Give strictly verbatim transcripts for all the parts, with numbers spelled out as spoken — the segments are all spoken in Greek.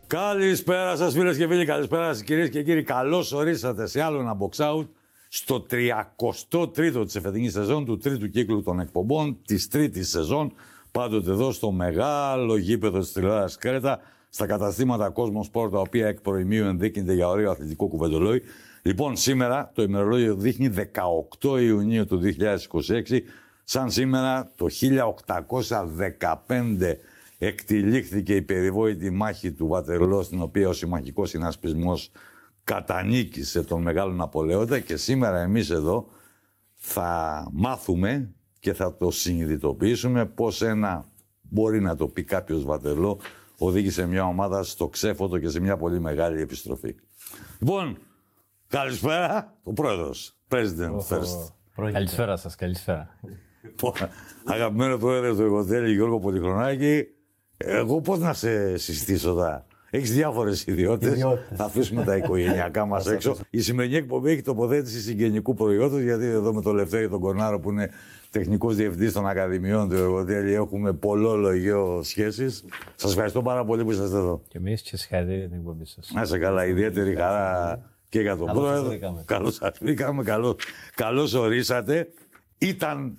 Καλησπέρα σας φίλες και φίλοι, καλησπέρα σας κυρίες και κύριοι. Καλώς ορίσατε σε άλλο ένα box out στο τριακοστό τρίτο της εφετινής σεζόν, του τρίτου κύκλου των εκπομπών, της τρίτης σεζόν, πάντοτε εδώ στο μεγάλο γήπεδο της τηλεόρασης Κρέτα, στα καταστήματα Cosmos Sport, τα οποία εκ προημίου ενδείκνυται για ωραίο αθλητικό κουβεντολόι. Λοιπόν, σήμερα το ημερολόγιο δείχνει δεκαοκτώ Ιουνίου του δύο χιλιάδες είκοσι έξι, σαν σήμερα το χίλια οκτακόσια δεκαπέντε εκτυλίχθηκε η περιβόητη μάχη του Βατερλό, στην οποία ο συμμαχικός συνασπισμός κατανίκησε τον Μεγάλο Ναπολεόντα, και σήμερα εμείς εδώ θα μάθουμε και θα το συνειδητοποιήσουμε πώς ένα, μπορεί να το πει κάποιος, Βατερλό οδήγησε μια ομάδα στο ξέφωτο και σε μια πολύ μεγάλη επιστροφή. Λοιπόν, καλησπέρα, ο πρόεδρος, President oh, first. Oh, καλησπέρα σας, καλησπέρα. Αγαπημένο πρόεδρε του Εργοτέλη, Γιώργο Πολυχρονάκη, εγώ πώς να σε συστήσω τώρα. Έχεις διάφορες ιδιότητες. Θα αφήσουμε τα οικογενειακά μας έξω. Η σημερινή εκπομπή έχει τοποθέτηση συγγενικού προϊόντος, γιατί εδώ με τον Λευτέρη τον Κορνάρο, που είναι τεχνικός διευθυντής των Ακαδημιών του Εργοτέλη, έχουμε πολλόλογιο σχέσεις. Σας ευχαριστώ πάρα πολύ που είσαστε εδώ. Και εμείς και συγχαρητήρια για την εκπομπή σας. Να είστε καλά, ιδιαίτερη χαρά και για τον πρόεδρο. Καλώς σας βρήκαμε, καλώς ορίσατε. Ήταν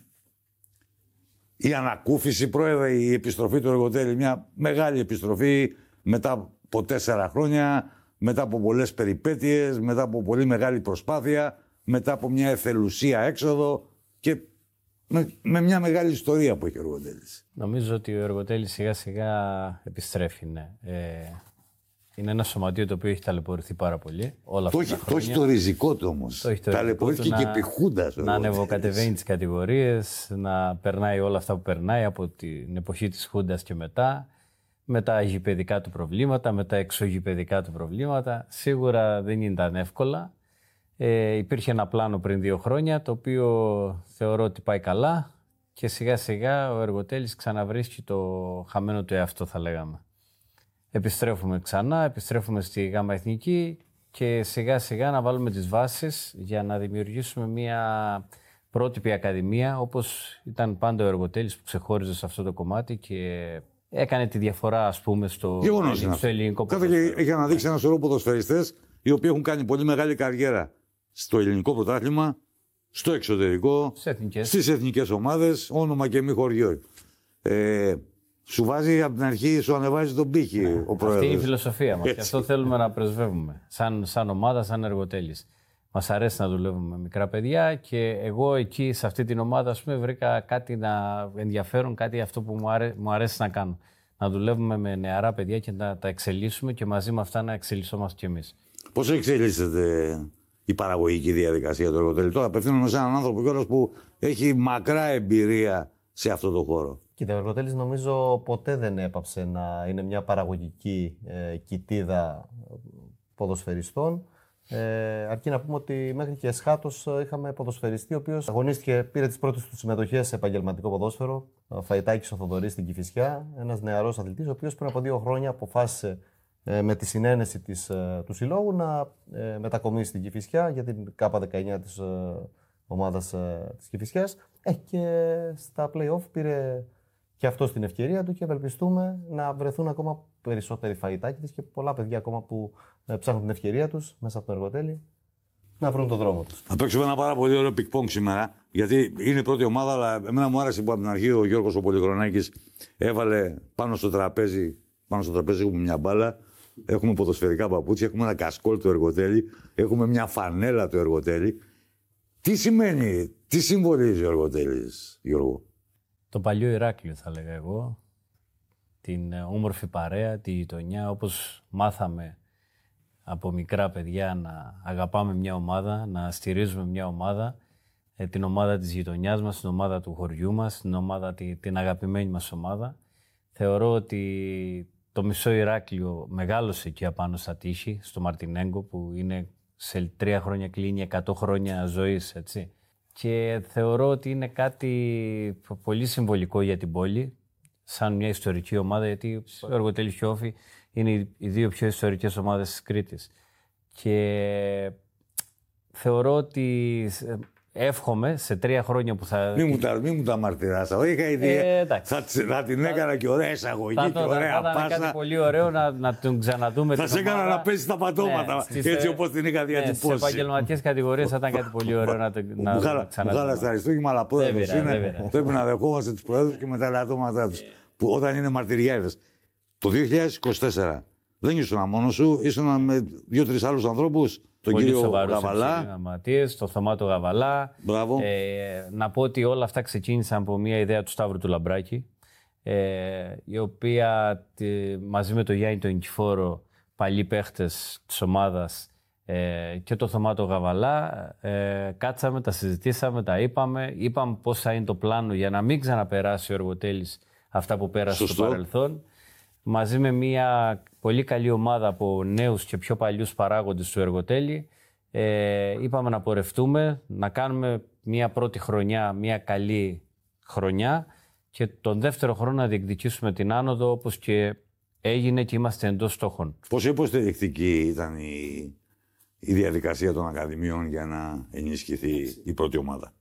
η ανακούφιση, πρόεδρε, η επιστροφή του Εργοτέλη, μια μεγάλη επιστροφή μετά από τέσσερα χρόνια, μετά από πολλές περιπέτειες, μετά από πολύ μεγάλη προσπάθεια, μετά από μια εθελουσία έξοδο και με, με μια μεγάλη ιστορία που έχει ο Εργοτέλης. Νομίζω ότι ο Εργοτέλης σιγά σιγά επιστρέφει, ναι. Ε, είναι ένα σωματείο το οποίο έχει ταλαιπωρηθεί πάρα πολύ όλα αυτά το τα έχει, χρόνια. Το έχει το ριζικό του όμως. Ταλαιπωρήθηκε και επί Χούντας. Να ανεβοκατεβαίνει τις κατηγορίες, να περνάει όλα αυτά που περνάει από την εποχή της Χούντας και μετά, με τα γηπαιδικά του προβλήματα, με τα εξωγηπαιδικά του προβλήματα. Σίγουρα δεν ήταν εύκολα. Ε, υπήρχε ένα πλάνο πριν δύο χρόνια, το οποίο θεωρώ ότι πάει καλά και σιγά σιγά ο Εργοτέλης ξαναβρίσκει το χαμένο του εαυτό, θα λέγαμε. Επιστρέφουμε ξανά, επιστρέφουμε στη Γάμα Εθνική και σιγά σιγά να βάλουμε τις βάσεις για να δημιουργήσουμε μια πρότυπη ακαδημία, όπως ήταν πάντα ο Εργοτέλης που ξεχώριζε σε αυτό το κομμάτι και έκανε τη διαφορά, ας πούμε, στο, στο ελληνικό ποδόσφαιρο. Κάθε και έχει αναδείξει ένα σωρό ποδοσφαιριστές οι οποίοι έχουν κάνει πολύ μεγάλη καριέρα στο ελληνικό πρωτάθλημα, στο εξωτερικό, στις εθνικές ομάδες, όνομα και μη χωριό. Ε, Σου βάζει από την αρχή, σου ανεβάζει τον πύχη, ναι, ο πρόεδρος. Αυτή είναι η φιλοσοφία μας. Και αυτό θέλουμε να πρεσβεύουμε. Σαν, σαν ομάδα, σαν Εργοτέλης. Μας αρέσει να δουλεύουμε με μικρά παιδιά και εγώ εκεί, σε αυτή την ομάδα, ας πούμε, βρήκα κάτι να ενδιαφέρον, κάτι αυτό που μου, αρέ, μου αρέσει να κάνω. Να δουλεύουμε με νεαρά παιδιά και να τα εξελίσσουμε και μαζί με αυτά να εξελισσόμαστε κι εμείς. Πώς εξελίσσεται η παραγωγική διαδικασία του Εργοτέλη? Τώρα απευθύνομαι σε έναν άνθρωπο κιόλας που έχει μακρά εμπειρία σε αυτό το χώρο. Κοίτα, ο Εργοτέλης νομίζω ποτέ δεν έπαψε να είναι μια παραγωγική ε, κοιτίδα ποδοσφαιριστών. Ε, αρκεί να πούμε ότι μέχρι και εσχάτως είχαμε ποδοσφαιριστή ο οποίος αγωνίστηκε, πήρε τις πρώτες του συμμετοχές σε επαγγελματικό ποδόσφαιρο. Ο Φαϊτάκης ο Θοδωρής στην Κηφισιά, ένας νεαρός αθλητής, ο οποίος πριν από δύο χρόνια αποφάσισε ε, με τη συνένεση της, ε, του συλλόγου να ε, μετακομίσει στην Κηφισιά για την Κάπα δεκαεννιά της ε, ομάδας ε, της Κηφισιάς. Ε, και στα play-off πήρε και αυτό στην ευκαιρία του και ευελπιστούμε να βρεθούν ακόμα περισσότεροι Φαϊτάκηδες και πολλά παιδιά ακόμα που ψάχνουν την ευκαιρία τους μέσα από τον Εργοτέλη να βρουν τον δρόμο τους. Θα παίξουμε ένα πάρα πολύ ωραίο πικ-πονγκ σήμερα, γιατί είναι η πρώτη ομάδα, αλλά εμένα μου άρεσε που από την αρχή ο Γιώργος ο Πολυχρονάκης έβαλε πάνω στο τραπέζι, πάνω στο τραπέζι έχουμε μια μπάλα, έχουμε ποδοσφαιρικά παπούτσια, έχουμε ένα κασκόλ του Εργοτέλη, έχουμε μια φανέλα του Εργοτέλη. Τι σημαίνει, τι συμβολίζει ο Εργοτέλης, Γιώργο? Το παλιό Ηράκλειο, θα λέγα εγώ. Την όμορφη παρέα, τη γειτονιά, όπως μάθαμε από μικρά παιδιά να αγαπάμε μια ομάδα, να στηρίζουμε μια ομάδα, την ομάδα της γειτονιάς μας, την ομάδα του χωριού μας, την, ομάδα, την αγαπημένη μας ομάδα. Θεωρώ ότι το μισό Ηράκλειο μεγάλωσε εκεί απάνω στα τείχη, στο Μαρτινέγκο, που είναι σε τρία χρόνια κλείνει εκατό χρόνια ζωής, έτσι. Και θεωρώ ότι είναι κάτι πολύ συμβολικό για την πόλη, σαν μια ιστορική ομάδα, γιατί ο Εργοτέλης και ο Όφη είναι οι δύο πιο ιστορικές ομάδες της Κρήτης. Και θεωρώ ότι εύχομαι σε τρία χρόνια που θα. Μην μου τα, μη μου τα μαρτυράσα. Είχα ιδέα. Ε, θα, θα την έκανα και ωραία εισαγωγή θα, και ωραία θα, θα πάσα. Θα ήταν πολύ ωραίο να, να τον ξαναδούμε. Θα σε έκανα να πέσει τα πατώματα. Ναι, στις, έτσι όπως την είχα διατυπώσει. Ναι, σε επαγγελματικές κατηγορίες θα ήταν κάτι πολύ ωραίο να, να, μου να ξαναδούμε. Μου χάλασε αριστούγημα, αλλά πρόεδρος είναι. Πρέπει να δεχόμαστε τους προέδρους και με τα ελαττώματά τους. Που όταν είναι μαρτυριάδες. Το δύο χιλιάδες είκοσι τέσσερα δεν ήσουν μόνος σου, ήσουν με δύο-τρεις άλλους ανθρώπους. Τον πολύ κύριο Γαβαλά. Τον Θωμάτο Γαβαλά. Μπράβο. Ε, να πω ότι όλα αυτά ξεκίνησαν από μια ιδέα του Σταύρου του Λαμπράκη, ε, η οποία τη, μαζί με τον Γιάννη τον Νικηφόρο, παλιοί παίχτες της ομάδας, ε, και τον Θωμάτο Γαβαλά, ε, κάτσαμε, τα συζητήσαμε, τα είπαμε. Είπαμε πώς θα είναι το πλάνο για να μην ξαναπεράσει ο Εργοτέλης αυτά που πέρασε Σωστό. στο παρελθόν. Μαζί με μια πολύ καλή ομάδα από νέους και πιο παλιούς παράγοντες του Εργοτέλη, ε, είπαμε να πορευτούμε, να κάνουμε μια πρώτη χρονιά, μια καλή χρονιά και τον δεύτερο χρόνο να διεκδικήσουμε την άνοδο, όπως και έγινε και είμαστε εντός στόχων. Πόσο υποστηρικτική ήταν η, η διαδικασία των ακαδημιών για να ενισχυθεί η πρώτη ομάδα?